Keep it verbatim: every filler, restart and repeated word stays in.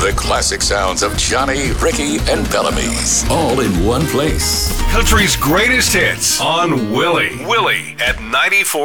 The classic sounds of Johnny, Ricky, and Bellamy's all in one place. Country's greatest hits on Willie. Willie at ninety-four.